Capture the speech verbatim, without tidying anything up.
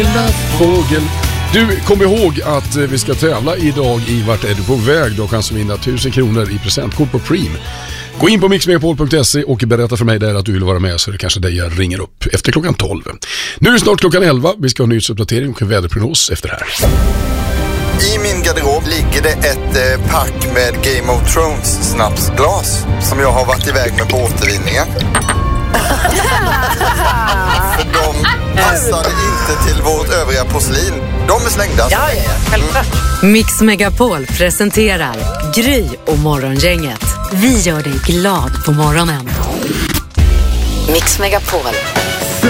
Lilla fågel. Du, kom ihåg att vi ska tävla idag i Vart är du på väg? Då kan du vinna tusen kronor i presentkort på Preem. Gå in på mix megapol punkt se och berätta för mig där att du vill vara med, så det kanske dig jag ringer upp efter klockan tolv. Nu är det snart klockan elva. Vi ska ha en nyhetsuppdatering och en väderprognos efter det här. I min garderob ligger det ett eh, pack med Game of Thrones snapsglas som jag har varit iväg med på återvinningen. För de passade inte till vårt övriga porslin. De är slängda. Ja, ja, ja. Självklart. Mm. Mix Megapol presenterar Gry och Morgongänget. Vi gör dig glad på morgonen. Mix Megapol.